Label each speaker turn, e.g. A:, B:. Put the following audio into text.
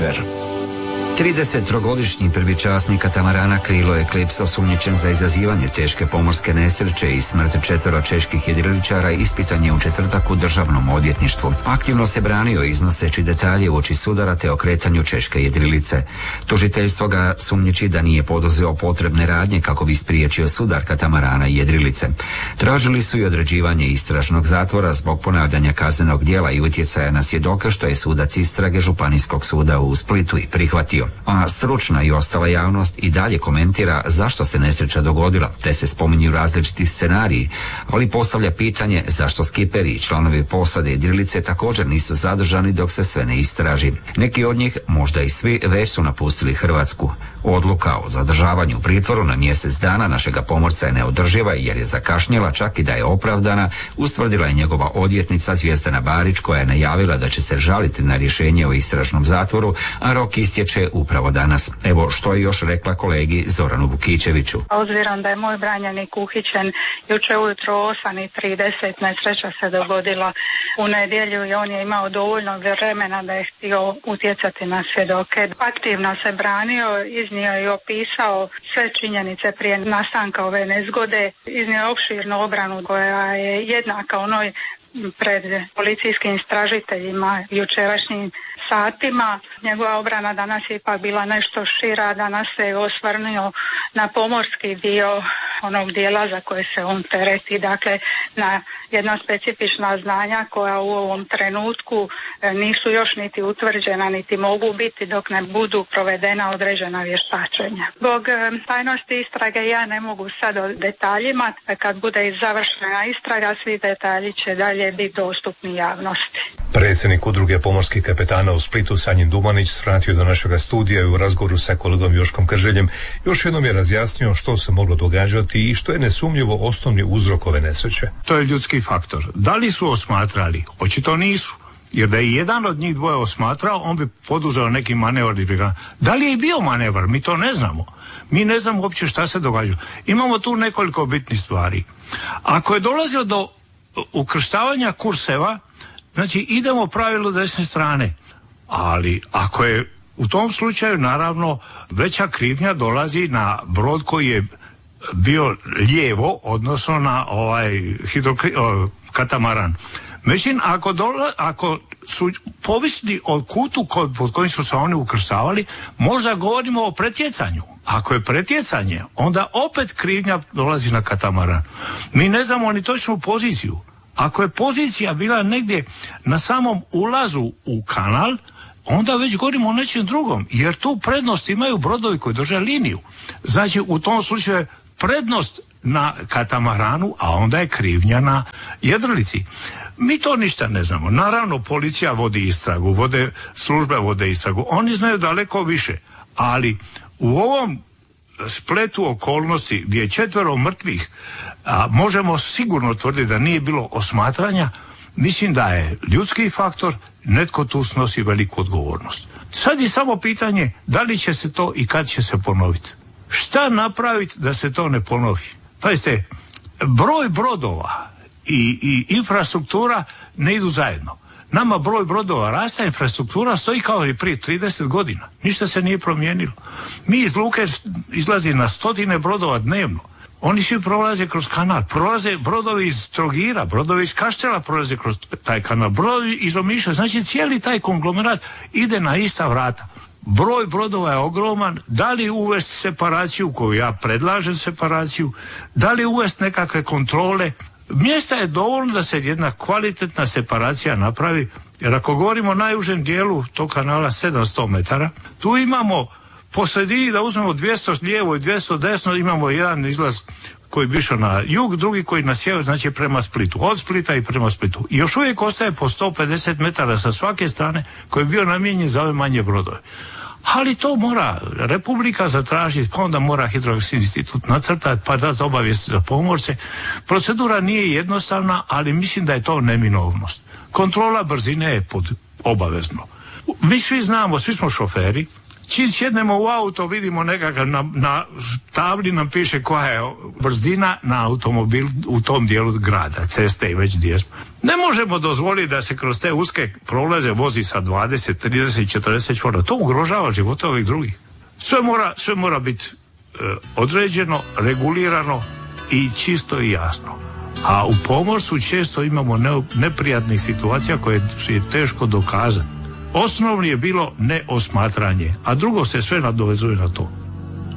A: večer.
B: 33-godišnji prvi časnik katamarana Krilo Eclipse osumnjičen za izazivanje teške pomorske nesreće i smrt 4 čeških jedriličara ispitan je u četvrtak u državnom odvjetništvu. Aktivno se branio iznoseći detalje uoči sudara te okretanju češke jedrilice. Tužiteljstvo ga sumnjiči da nije poduzeo potrebne radnje kako bi spriječio sudar katamarana i jedrilice. Tražili su i određivanje istražnog zatvora zbog ponavljanja kaznenog djela i utjecaja na svjedoka, što je sudac istrage Županijskog suda u Splitu i prihvatio. A stručna i ostala javnost i dalje komentira zašto se nesreća dogodila, te se spominju različiti scenariji, ali postavlja pitanje zašto skiperi i članovi posade jedrilice također nisu zadržani dok se sve ne istraži. Neki od njih, možda i svi, već su napustili Hrvatsku. Odluka o zadržavanju u pritvoru na mjesec dana našega pomorca je neodrživa jer je zakašnjela, čak i da je opravdana, ustvrdila je njegova odvjetnica Zvijezdana Barić, koja je najavila da će se žaliti na rješenje o istražnom zatvoru, a rok istječe upravo danas. Evo što je još rekla kolegi Zoranu Vukićeviću.
C: Obzirom da je moj branjenik uhićen jučer ujutro 8:30, nesreća se dogodila u nedjelju i on je imao dovoljno vremena da je htio utjecati na svjedoke. Aktivno se branio, iznio i opisao sve činjenice prije nastanka ove nezgode, iznio je opširnu obranu koja je jednaka onoj pred policijskim istražiteljima jučerašnjim satima. Njegova obrana danas je ipak bila nešto šira, danas se osvrnuo na pomorski dio onog dijela za koje se on tereti, dakle na jedna specifična znanja koja u ovom trenutku nisu još niti utvrđena niti mogu biti dok ne budu provedena određena vještačenja. Zbog tajnosti istrage ja ne mogu sad o detaljima, kad bude završena istraga svi detalji će dalje biti dostupni javnosti.
D: Predsjednik udruge pomorskih kapetana u Splitu Sanjin Dumanić svratio do našega studija i u razgovoru sa kolegom Joškom Krželjem još jednom je razjasnio što se moglo događati i što je nesumnjivo osnovni uzrok ove nesreće.
E: To je ljudski faktor. Da li su osmatrali? Očito nisu. Jer da je jedan od njih dvoje osmatrao, on bi poduzeo neki manevar. Da li je i bio manevar? Mi to ne znamo. Mi ne znamo uopće šta se događa. Imamo tu nekoliko bitnih stvari. Ako je dolazio do ukrštavanja kurseva, znači idemo pravilu desne strane. Ali ako je u tom slučaju, naravno, veća krivnja dolazi na brod koji je bio lijevo, odnosno na katamaran. Međutim, ako su povisni od kutu pod kojim su se oni ukrštavali, možda govorimo o pretjecanju. Ako je pretjecanje, onda opet krivnja dolazi na katamaran. Mi ne znamo ni točnu poziciju. Ako je pozicija bila negdje na samom ulazu u kanal, onda već govorimo o nečem drugom, jer tu prednost imaju brodovi koji drže liniju. Znači, u tom slučaju je prednost na katamaranu, a onda je krivnja na jedrilici. Mi to ništa ne znamo. Naravno, policija vodi istragu, službe vode istragu. Oni znaju daleko više, ali u ovom spletu okolnosti gdje je 4 mrtvih, a možemo sigurno tvrditi da nije bilo osmatranja, mislim da je ljudski faktor, netko tu snosi veliku odgovornost. Sad je samo pitanje da li će se to i kad će se ponoviti. Šta napraviti da se to ne ponovi? Pazite, broj brodova i infrastruktura ne idu zajedno. Nama broj brodova raste, infrastruktura stoji kao i prije 30 godina. Ništa se nije promijenilo. Mi iz luke izlazi na 100 brodova dnevno. Oni svi prolaze kroz kanal, prolaze brodovi iz Trogira, brodovi iz Kaštela prolaze kroz taj kanal, brodovi iz Omiša, znači cijeli taj konglomerat ide na ista vrata. Broj brodova je ogroman, da li uvesti separaciju, koju ja predlažem separaciju, da li uvesti nekakve kontrole. Mjesta je dovoljno da se jedna kvalitetna separacija napravi, jer ako govorimo o najužem dijelu tog kanala 700 metara, tu imamo po sredini da uzmemo 200 lijevo i 200 desno, imamo jedan izlaz koji bi išao na jug, drugi koji na sjever, znači prema Splitu, od Splita i prema Splitu. I još uvijek ostaje po 150 metara sa svake strane koji je bio namijenjen za ove manje brodove. Ali to mora Republika zatražiti, pa onda mora Hidrografski institut nacrtati, pa dati obavijest za pomorce. Procedura nije jednostavna, ali mislim da je to neminovnost. Kontrola brzine je obavezno. Mi svi znamo, svi smo šoferi, Čim sjednemo u auto, vidimo nekakav, na tabli nam piše koja je brzina na automobil u tom dijelu grada, ceste i već gdje smo. Ne možemo dozvoliti da se kroz te uske prolaze vozi sa 20, 30, 40 čvora. To ugrožava živote ovih drugih. Sve mora biti određeno, regulirano i čisto i jasno. A u pomorstvu često imamo neprijatnih situacija koje je teško dokazati. Osnovno je bilo neosmatranje, a drugo se sve nadovezuje na to.